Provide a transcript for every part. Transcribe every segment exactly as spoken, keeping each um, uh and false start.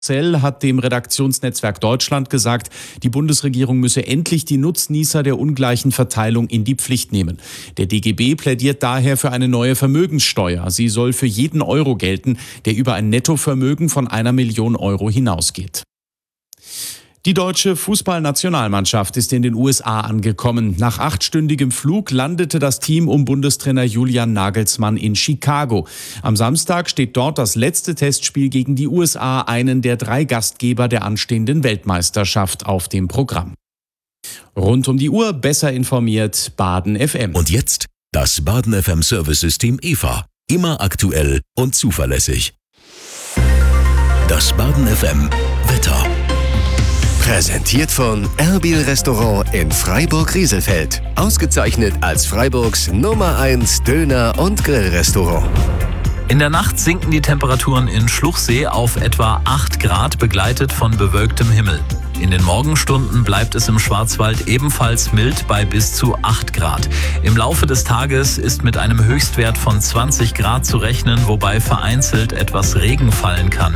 Zell hat dem Redaktionsnetzwerk Deutschland gesagt, die Bundesregierung müsse endlich die Nutznießer der ungleichen Verteilung in die Pflicht nehmen. Der D G B plädiert daher für eine neue Vermögenssteuer. Sie soll für jeden Euro gelten, der über ein Nettovermögen von einer Million Euro hinausgeht. Die deutsche Fußballnationalmannschaft ist in den U S A angekommen. Nach achtstündigem Flug landete das Team um Bundestrainer Julian Nagelsmann in Chicago. Am Samstag steht dort das letzte Testspiel gegen die U S A, einen der drei Gastgeber der anstehenden Weltmeisterschaft, auf dem Programm. Rund um die Uhr besser informiert Baden F M. Und jetzt das Baden F M Service-System E V A. Immer aktuell und zuverlässig. Das Baden F M Wetter. Präsentiert von Erbil Restaurant in Freiburg-Rieselfeld. Ausgezeichnet als Freiburgs Nummer eins Döner- und Grillrestaurant. In der Nacht sinken die Temperaturen in Schluchsee auf etwa acht Grad, begleitet von bewölktem Himmel. In den Morgenstunden bleibt es im Schwarzwald ebenfalls mild bei bis zu acht Grad. Im Laufe des Tages ist mit einem Höchstwert von zwanzig Grad zu rechnen, wobei vereinzelt etwas Regen fallen kann.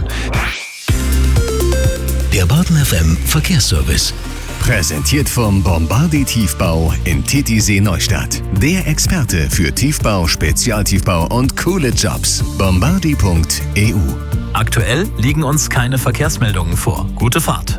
Der Baden F M Verkehrsservice. Präsentiert vom Bombardi Tiefbau in Titisee Neustadt. Der Experte für Tiefbau, Spezialtiefbau und coole Jobs. bombardi punkt e u. Aktuell liegen uns keine Verkehrsmeldungen vor. Gute Fahrt.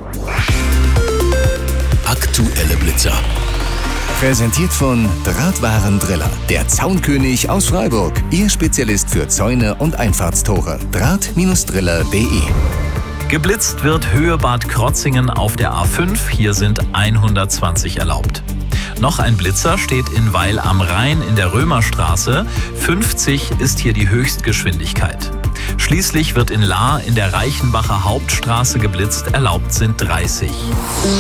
Aktuelle Blitzer. Präsentiert von Drahtwarendriller. Der Zaunkönig aus Freiburg. Ihr Spezialist für Zäune und Einfahrtstore. draht Driller punkt de. Geblitzt wird Höhe Bad Krotzingen auf der A fünf. Hier sind hundertzwanzig erlaubt. Noch ein Blitzer steht in Weil am Rhein in der Römerstraße. fünfzig ist hier die Höchstgeschwindigkeit. Schließlich wird in Lahr in der Reichenbacher Hauptstraße geblitzt. Erlaubt sind dreißig.